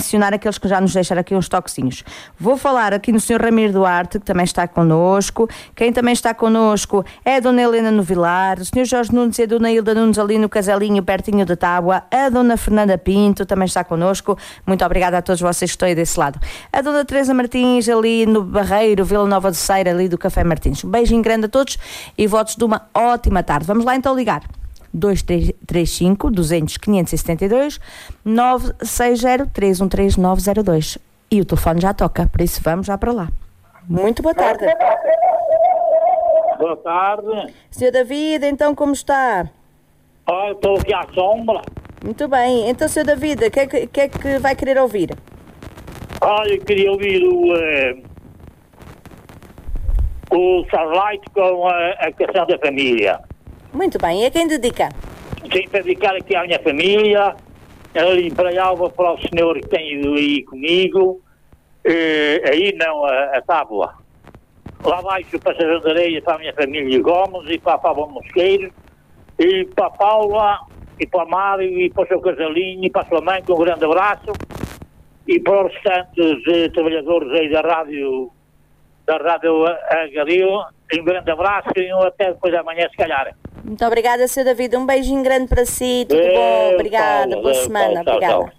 mencionar aqueles que já nos deixaram aqui uns toquezinhos. Vou falar aqui no Sr. Ramiro Duarte, que também está connosco. Quem também está connosco é a Dona Helena Novilar, o Sr. Jorge Nunes e a Dona Hilda Nunes ali no Caselinho, pertinho da Tábua. A Dona Fernanda Pinto também está connosco. Muito obrigada a todos vocês que estão aí desse lado. A Dona Teresa Martins ali no Barreiro, Vila Nova de Ceira, ali do Café Martins. Um beijinho grande a todos e votos de uma ótima tarde. Vamos lá então ligar. 2335 200 572 960 313 902. E o telefone já toca, por isso vamos já para lá. Muito boa tarde. Boa tarde. Sr. David, então como está? Estou aqui à sombra. Muito bem. Então, Sr. David, o que é que vai querer ouvir? Eu queria ouvir o Starlight com a Canção da Família. Muito bem. E a quem dedica? Sim, para dedicar aqui à minha família, ali para Alva, para o senhor que tem ido aí comigo, aí não, a Tábua. Lá baixo para a Serra de Areia, para a minha família Gomes, e para a Fábio Mosqueiro, e para a Paula, e para a Mário, e para o seu Casalinho, e para a sua mãe, com um grande abraço, e para os restantes trabalhadores aí da Rádio Agaril, um grande abraço e até depois da manhã, se calhar. Muito obrigada, Sr. David. Um beijinho grande para si. Tudo bom. Obrigada. Boa semana. Obrigada.